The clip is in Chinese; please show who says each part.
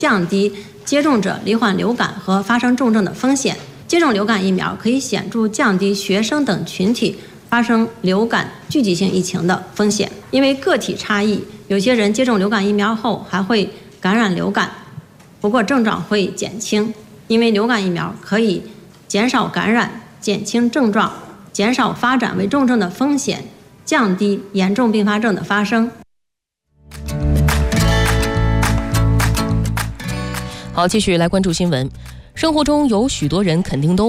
Speaker 1: 降低接种者罹患流感和发生重症的风险。接种流感疫苗可以显著降低学生等群体发生流感聚集性疫情的风险。因为个体差异，有些人接种流感疫苗后还会感染流感，不过症状会减轻。因为流感疫苗可以减少感染、减轻症状、减少发展为重症的风险，降低严重并发症的发生。
Speaker 2: 好，继续来关注新闻。生活中有许多人肯定都